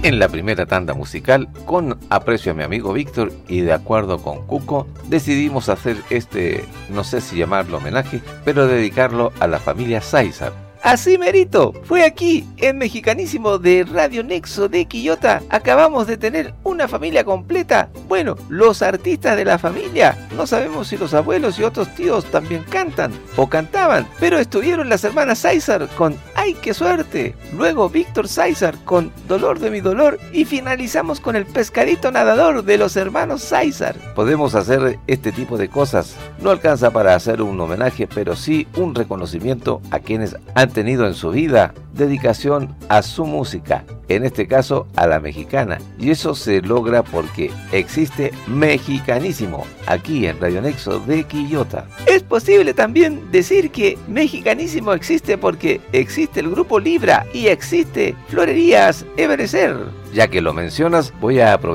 En la primera tanda musical, con aprecio a mi amigo Víctor y de acuerdo con Cuco, decidimos hacer no sé si llamarlo homenaje, pero dedicarlo a la familia Sáizar. Así merito, fue aquí, en Mexicanísimo de Radio Nexo de Quillota. Acabamos de tener una familia completa. Bueno, los artistas de la familia, no sabemos si los abuelos y otros tíos también cantan o cantaban, pero estuvieron las hermanas Sáizar con ¡Ay, qué suerte! Luego Víctor Sáizar con Dolor de mi dolor y finalizamos con el pescadito nadador de los hermanos Sáizar. Podemos hacer este tipo de cosas. No alcanza para hacer un homenaje, pero sí un reconocimiento a quienes han tenido en su vida dedicación a su música, en este caso a la mexicana, y eso se logra porque existe Mexicanísimo aquí en Radio Nexo de Quillota. Es posible también decir que Mexicanísimo existe porque existe el Grupo Libra y existe Florerías Ebenezer. Ya que lo mencionas, voy a aprovechar